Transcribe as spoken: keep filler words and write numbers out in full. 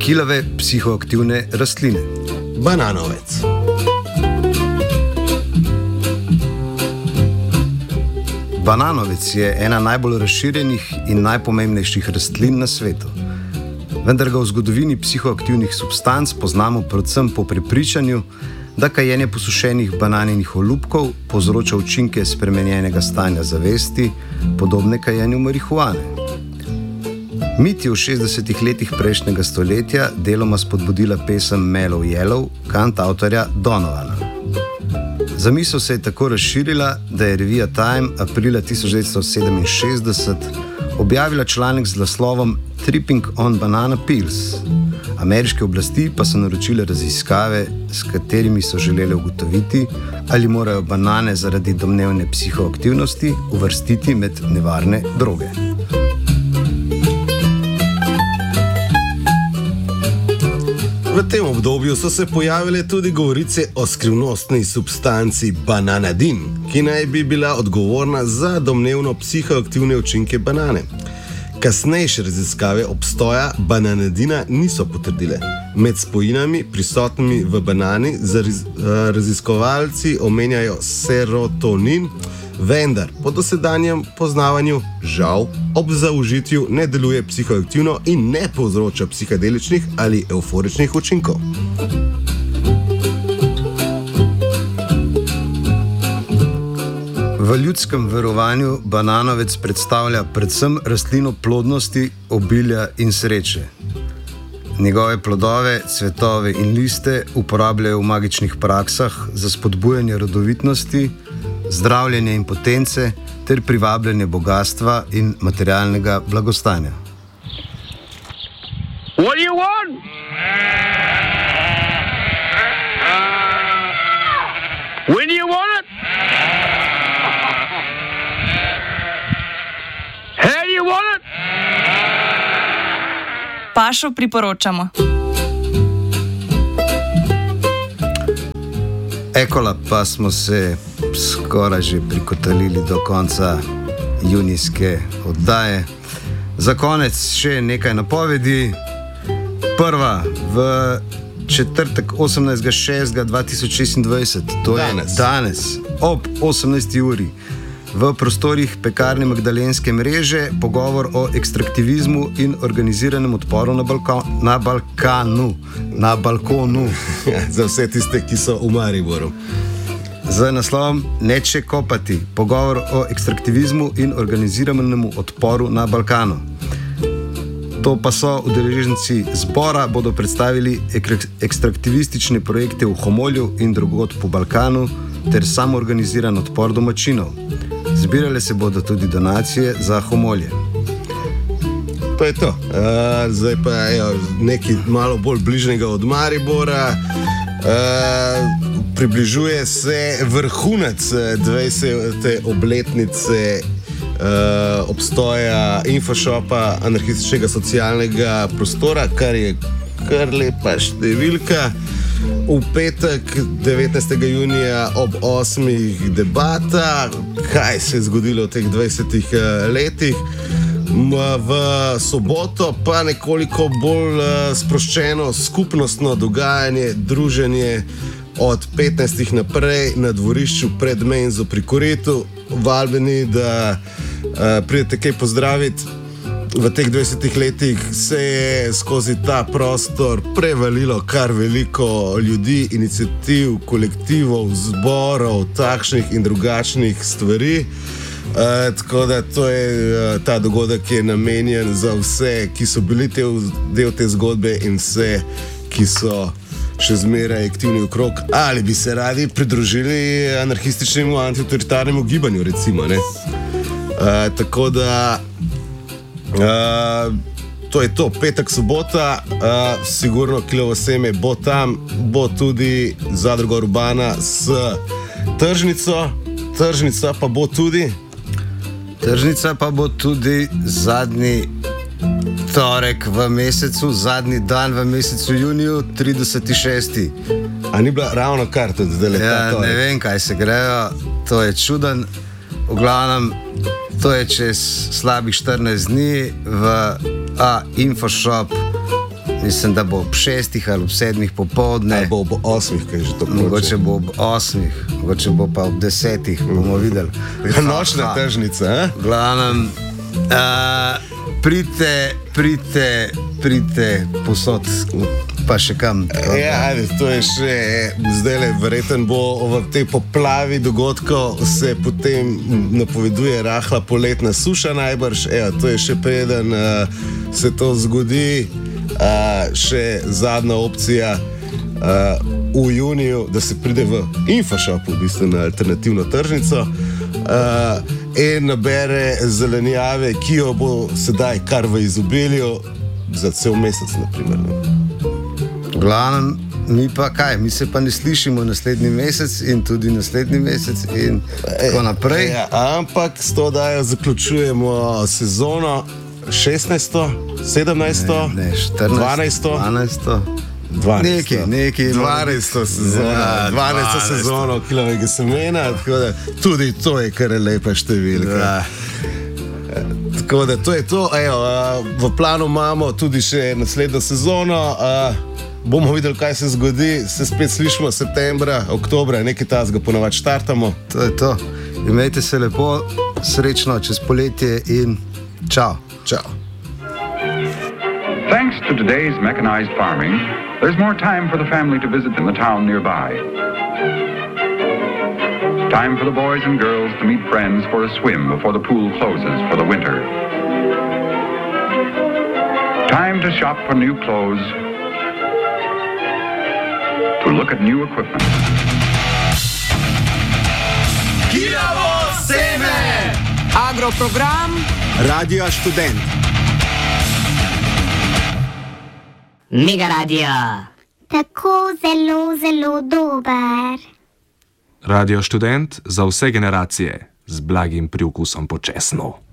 kilave psihoaktivne rastline. Bananovec. Bananovec je ena najbolj razširjenih in najpomembnejših rastlin na svetu. Vendar ga v zgodovini psihoaktivnih substanc poznamo predvsem po prepričanju, da kajenje posušenih bananinih olupkov povzroča učinke spremenjenega stanja zavesti, podobne kajenju marihuane. Mit je v šestdesetih letih prejšnjega stoletja deloma spodbudila pesem Mellow Yellow kantavtorja Donovana. Zamisel se je tako razširila, da je revija Time aprila tisoč devetsto sedeminšestdeset objavila članek z naslovom Tripping on Banana Peels. Ameriške oblasti pa so naročile raziskave, s katerimi so želeli ugotoviti, ali morajo banane zaradi domnevne psihoaktivnosti uvrstiti med nevarne droge. V tem obdobju so se pojavile tudi govorice o skrivnostni substanci bananadin, ki naj bi bila odgovorna za domnevno psihoaktivne učinke banane. Kasnejše raziskave obstoja bananadina niso potrdile. Med spojinami prisotnimi v banani raziskovalci omenjajo serotonin, vendar po dosedanjem poznavanju žal ob zaužitju ne deluje psihoaktivno in ne povzroča psihadeličnih ali evforičnih učinkov. V ljudskem verovanju bananovec predstavlja predvsem rastlino plodnosti, obilja in sreče. Njegove plodove, cvetove in liste uporabljajo v magičnih praksah za spodbujanje rodovitnosti, zdravljenje impotence ter privabljanje bogastva in materialnega blagostanja. What do you want? When do you want it? How do you want it? Pašo priporočamo. Ekola, pa smo se skoraj že prikotalili do konca junijske oddaje. Za konec še nekaj napovedi. Prva v četrtek osemnajstega šestega dva tisoč šestindvajset, to je danes. danes ob osemnajsti uri v prostorih Pekarne Magdalenske mreže pogovor o ekstraktivizmu in organiziranem odporu na, Balka, na Balkanu, na balkonu. Za vse tiste, ki so v Mariboru. Z naslovom Neče kopati, pogovor o ekstraktivizmu in organiziranemu odporu na Balkanu. To pa so udeleženci zbora, bodo predstavili ek- ekstraktivistične projekte v Homolju in drugod po Balkanu ter samoorganiziran odpor domačinov. Zbirale se bodo tudi donacije za Homolje. To je to. Uh, zdaj pa je nekaj malo bolj bližnjega od Maribora. Uh, približuje se vrhunec dvajsete obletnice uh, obstoja Infoshopa, anarhističnega socialnega prostora, kar je kar lepa številka. V petek, devetnajstega junija ob osmih debata, kaj se je zgodilo v teh dvajsetih letih. V soboto pa nekoliko bolj sproščeno skupnostno dogajanje, druženje od petnajstih naprej na dvorišču pred menzo pri Koritu. Vabljeni, da uh, pridete kaj pozdraviti. V teh dvajsetih letih se je skozi ta prostor prevalilo kar veliko ljudi, iniciativ, kolektivov, zborov, takšnih in drugačnih stvari. Uh, tako da to je, uh, ta dogodek je namenjen za vse, ki so bili te, del te zgodbe in vse, ki so še zmeraj aktivni okrog ali bi se radi pridružili anarhističnemu antiautoritarnemu gibanju, recimo, ne? Uh, tako da Uh, to je to, petek, sobota, uh, sigurno Kilovo seme bo tam, bo tudi Zadruga Urbana s tržnico, tržnica pa bo tudi Tržnica pa bo tudi zadnji torek v mesecu, zadnji dan v mesecu juniju, trideseti šesti. A ni bila ravno kar tudi zdaj leta? Ja, ne vem, kaj se grejo, to je čuden. V glavnem, to je čez slabih štirinajst dni v A Infoshop Mislim, da bo ob šestih ali ob sedmih popovdne. Ali bo ob osmih, kaj že to poroča. Mogoče bo ob osmih, mogoče bo pa ob desetih, bomo videli. Nočna tržnica, eh? Glavnem, uh, pridite, pridite, pridite posod, pa še kam. Ja, ajde, to je še, zdaj le, verjeten bo v tej poplavi dogodkov se potem napoveduje rahla poletna suša najbrž. Evo, to je še preden uh, se to zgodi, uh, še zadnja opcija uh, v juniju, da se pride v Infoshop, v bistvu na alternativno tržnico. Uh, in nabere zelenjave, ki jo bo sedaj kar v izobilju za cel mesec, naprimer. Glavnem, mi pa kaj, mi se pa ne slišimo naslednji mesec in tudi naslednji mesec in tako naprej. Ja, ampak s to dajo zaključujemo sezono šestnajsto, sedemnajsto, Ne, ne, štirinajsto, dvanajsto, dvanajsto. Neki, neki. dvanajsto sezono, Ja, dvanajsto dvanajsto. sezono kilovega semena, tako da tudi to je kar lepa številka. Ja. Tako da to je to. Ejo, a, v planu imamo tudi še naslednjo sezono. A, bomo videli, kaj se zgodi. Se spet slišimo septembra, oktobra, nekaj tasga ponovadi štartamo. To je to. Imejte se lepo, srečno čez poletje in čau. Čau. Thanks to today's mechanized farming, there's more time for the family to visit in the town nearby. Time for the boys and girls to meet friends for a swim before the pool closes for the winter. Time to shop for new clothes, to look at new equipment. Kiravo seme! Agroprogram Radio Študent. Mega Radio. Tako zelo, zelo dober. Radio Študent za vse generacije z blagim priokusom po česnu.